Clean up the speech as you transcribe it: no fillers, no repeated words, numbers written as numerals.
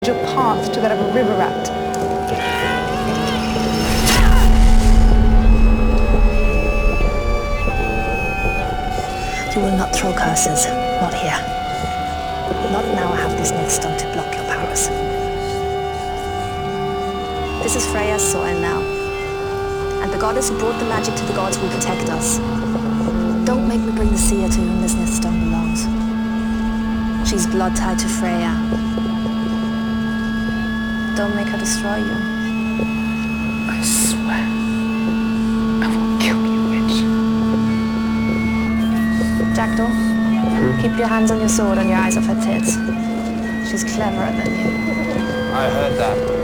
Your path to that of a river rat. You will not throw curses, not here. Not now I have this Nidstone to block your powers. This is Freya's soil now, and the goddess who brought the magic to the gods will protect us. Don't make me bring the seer to whom this Nidstone belongs. She's blood tied to Freya. Don't make her destroy you. I swear, I will kill you, witch. Jackdaw, keep your hands on your sword and your eyes off her tits. She's cleverer than you. I heard that.